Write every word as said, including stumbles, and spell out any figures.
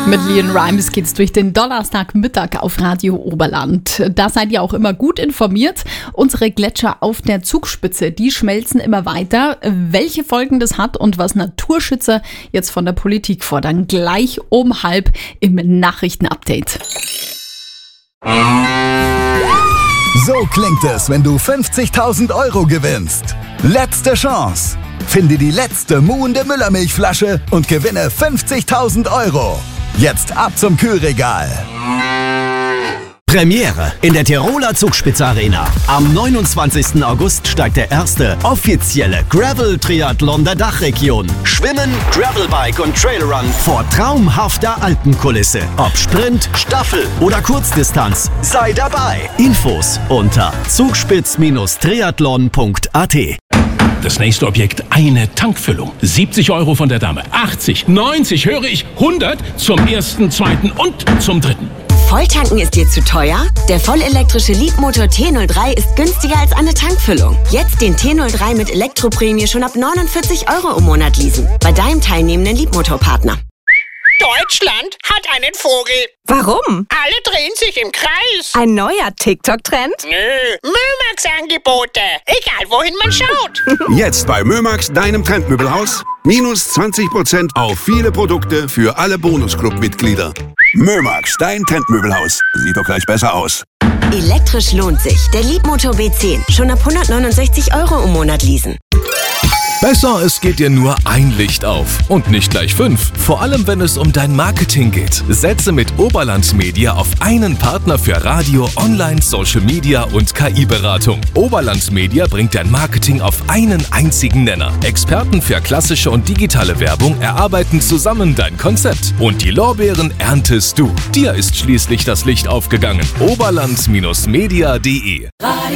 Mit Leon Rimes geht's durch den Donnerstagmittag auf Radio Oberland. Da seid ihr auch immer gut informiert. Unsere Gletscher auf der Zugspitze, die schmelzen immer weiter. Welche Folgen das hat und was Naturschützer jetzt von der Politik fordern, gleich um halb im Nachrichtenupdate. So klingt es, wenn du fünfzigtausend Euro gewinnst. Letzte Chance. Finde die letzte muhende Müllermilchflasche und gewinne fünfzigtausend Euro. Jetzt ab zum Kühlregal. Premiere in der Tiroler Zugspitze Arena. Am neunundzwanzigsten August steigt der erste offizielle Gravel-Triathlon der Dachregion. Schwimmen, Gravelbike und Trailrun vor traumhafter Alpenkulisse. Ob Sprint, Staffel oder Kurzdistanz, sei dabei. Infos unter zugspitz triathlon punkt a t. Das nächste Objekt, eine Tankfüllung. siebzig Euro von der Dame, achtzig, neunzig, höre ich, hundert zum ersten, zweiten und zum dritten. Volltanken ist dir zu teuer? Der vollelektrische Leapmotor T null drei ist günstiger als eine Tankfüllung. Jetzt den T null drei mit Elektroprämie schon ab neunundvierzig Euro im Monat leasen. Bei deinem teilnehmenden Leapmotor-Partner. Deutschland hat einen Vogel. Warum? Alle drehen sich im Kreis. Ein neuer TikTok-Trend? Nö, Mömax-Angebote. Egal, wohin man schaut. Jetzt bei Mömax, deinem Trendmöbelhaus. Minus zwanzig Prozent auf viele Produkte für alle Bonusclub-Mitglieder. Mömax, dein Trendmöbelhaus. Sieht doch gleich besser aus. Elektrisch lohnt sich. Der Leapmotor B zehn. Schon ab hundertneunundsechzig Euro im Monat leasen. Besser, es geht dir nur ein Licht auf und nicht gleich fünf. Vor allem, wenn es um dein Marketing geht. Setze mit Oberland Media auf einen Partner für Radio, Online, Social Media und K I-Beratung. Oberland Media bringt dein Marketing auf einen einzigen Nenner. Experten für klassische und digitale Werbung erarbeiten zusammen dein Konzept. Und die Lorbeeren erntest du. Dir ist schließlich das Licht aufgegangen. Oberland Media punkt de